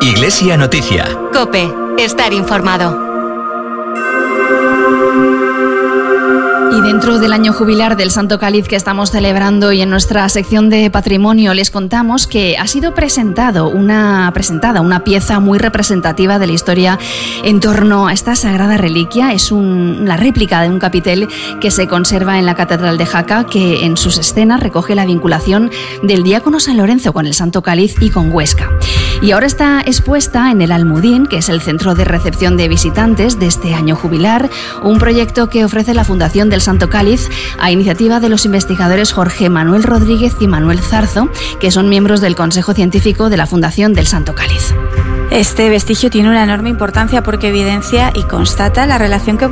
Iglesia Noticia. COPE. Estar informado. Y dentro del año jubilar del Santo Cáliz que estamos celebrando, y en nuestra sección de patrimonio les contamos que ha sido presentada una pieza muy representativa de la historia en torno a esta sagrada reliquia. Es la réplica de un capitel que se conserva en la Catedral de Jaca, que en sus escenas recoge la vinculación del diácono San Lorenzo con el Santo Cáliz y con Huesca. Y ahora está expuesta en el Almudín, que es el centro de recepción de visitantes de este año jubilar, un proyecto que ofrece la Fundación del Santo Cáliz a iniciativa de los investigadores Jorge Manuel Rodríguez y Manuel Zarzo, que son miembros del Consejo Científico de la Fundación del Santo Cáliz. Este vestigio tiene una enorme importancia porque evidencia y constata la relación que